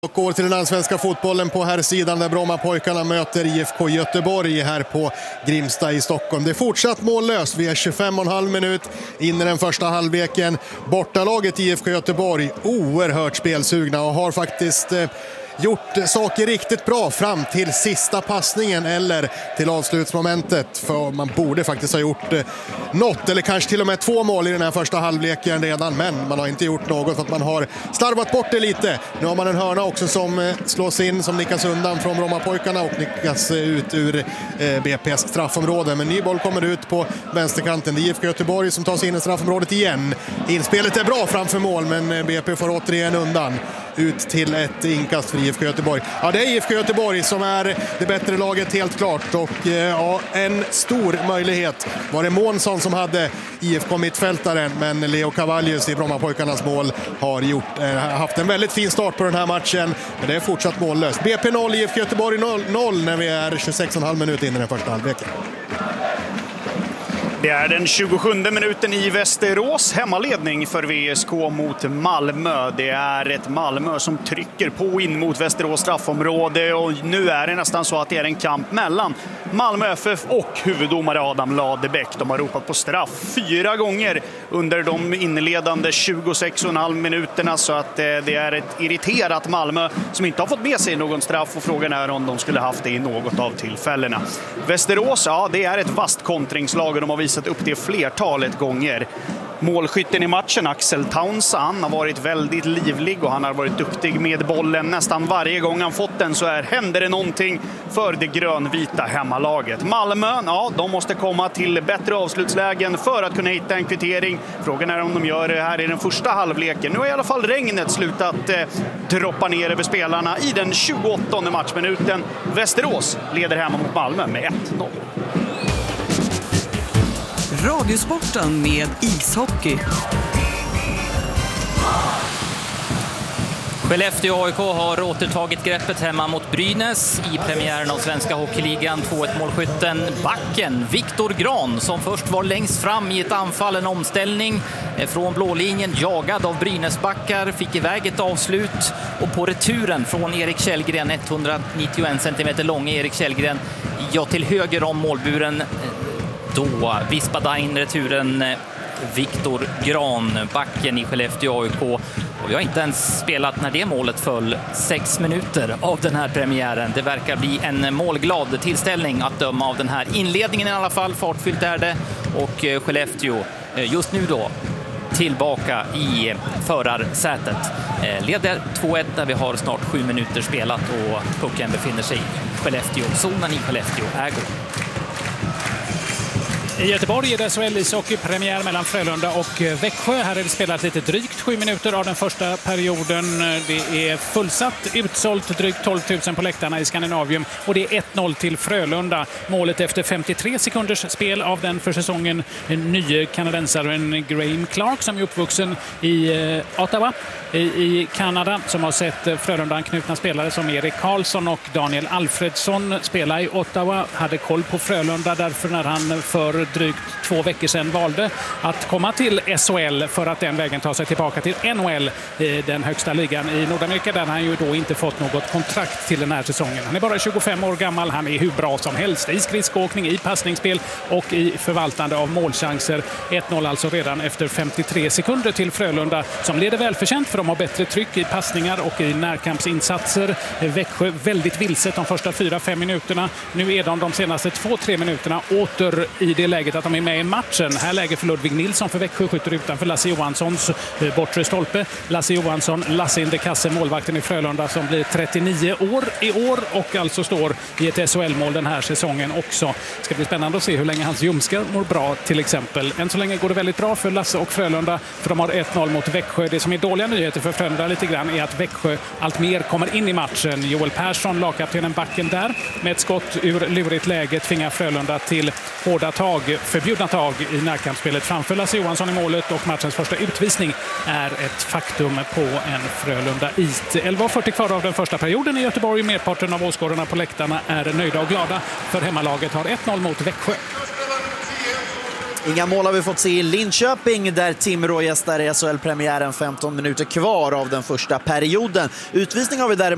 Och går till den allsvenska fotbollen på här sidan där Brommapojkarna möter IFK Göteborg här på Grimsta i Stockholm. Det är fortsatt mållöst. Vi är 25,5 minut in i den första halvleken. Bortalaget IFK Göteborg oerhört spelsugna och har faktiskt gjort saker riktigt bra fram till sista passningen eller till avslutsmomentet. För man borde faktiskt ha gjort något eller kanske till och med 2 mål i den här första halvleken redan. Men man har inte gjort något för att man har slarvat bort det lite. Nu har man en hörna också som slås in, som nickas undan från Brommapojkarna och nickas ut ur BP's straffområde. Men ny boll kommer ut på vänsterkanten. Det är IFK Göteborg som tar sig in i straffområdet igen. Inspelet är bra framför mål men BP får återigen undan. Ut till ett inkast för IFK Göteborg. Ja, det är IFK Göteborg som är det bättre laget helt klart. Och ja, en stor möjlighet var det Månsson som hade IFK-mittfältaren. Men Leo Cavallius i Brommapojkarnas mål har haft en väldigt fin start på den här matchen. Men det är fortsatt mållöst. BP 0, IFK Göteborg 0 när vi är 26,5 minuter in i den första halvleken. Det är den 27 minuten i Västerås, hemmaledning för VSK mot Malmö. Det är ett Malmö som trycker på in mot Västerås straffområde och nu är det nästan så att det är en kamp mellan Malmö FF och huvuddomare Adam Ladebäck. De har ropat på straff 4 gånger under de inledande 26,5 minuterna så att det är ett irriterat Malmö som inte har fått med sig någon straff och frågan är om de skulle haft det i något av tillfällena. Västerås, ja, det är ett vasst kontringslag och de har visat upp det flertalet gånger. Målskytten i matchen, Axel Townsend, har varit väldigt livlig och han har varit duktig med bollen. Nästan varje gång han fått den så händer det någonting för det grönvita hemmalaget. Malmö, ja, de måste komma till bättre avslutslägen för att kunna hitta en kvittering. Frågan är om de gör det här i den första halvleken. Nu har i alla fall regnet slutat droppa ner över spelarna i den 28:e matchminuten. Västerås leder hemma mot Malmö med 1-0. Radiosporten med ishockey. Skellefteå AIK har återtagit greppet hemma mot Brynäs i premiären av Svenska Hockeyligan. 2-1-målskytten backen Viktor Gran som först var längst fram i ett anfall, en omställning från blålinjen, jagad av Brynäsbackar, fick iväg ett avslut och på returen från Erik Källgren, 191 cm långa Erik Källgren, till höger om målburen. Då vispade in returen Viktor Gran, backen i Skellefteå AIK. Och vi har inte ens spelat när det målet föll 6 minuter av den här premiären. Det verkar bli en målglad tillställning att döma av den här inledningen i alla fall. Fartfyllt är det och Skellefteå just nu då tillbaka i förarsätet. Leder 2-1 när vi har snart 7 minuter spelat och pucken befinner sig i Skellefteå-zonen i Skellefteå ägo. I Göteborg är det SHL ishockey premiär mellan Frölunda och Växjö. Här är det spelat lite drygt 7 minuter av den första perioden. Det är fullsatt, utsålt, drygt 12 000 på läktarna i Skandinavium. Och det är 1-0 till Frölunda. Målet efter 53 sekunders spel av den för säsongen nya kanadensaren Graham Clark som är uppvuxen i Ottawa i Kanada. Som har sett Frölunda-anknutna spelare som Erik Karlsson och Daniel Alfredsson spela i Ottawa. Hade koll på Frölunda därför när han för drygt 2 veckor sedan valde att komma till SHL för att den vägen ta sig tillbaka till NHL, den högsta ligan i Nordamerika, där han ju då inte fått något kontrakt till den här säsongen. Han är bara 25 år gammal, han är hur bra som helst i skridskoåkning, i passningsspel och i förvaltande av målchanser. 1-0 alltså redan efter 53 sekunder till Frölunda som leder välförtjänt för de har bättre tryck i passningar och i närkampsinsatser. Växjö väldigt vilset de första 4-5 minuterna. Nu är de senaste 2-3 minuterna åter i det läget att de är med i matchen. Här läge för Ludvig Nilsson för Växjö, skjuter utanför Lasse Johanssons bortre stolpe. Lasse Johansson, Lasse Indekasse, målvakten i Frölunda som blir 39 år i år och alltså står i ett SHL-mål den här säsongen också. Det ska bli spännande att se hur länge hans ljumskar mår bra till exempel. Än så länge går det väldigt bra för Lasse och Frölunda för de har 1-0 mot Växjö. Det som är dåliga nyheter för Frölunda lite grann är att Växjö allt mer kommer in i matchen. Joel Persson, lagkaptenen, backen där med ett skott ur lurigt läge tvingar Frölunda till hårda tag, förbjudna tag i närkampsspelet framför Lasse Johansson i målet och matchens första utvisning är ett faktum på en Frölunda-it. 11:40 kvar av den första perioden i Göteborg. Merparten av åskådarna på läktarna är nöjda och glada för hemmalaget har 1-0 mot Växjö. Inga mål har vi fått se i Linköping där Timrå gästar i SHL-premiären. 15 minuter kvar av den första perioden. Utvisning har vi däremot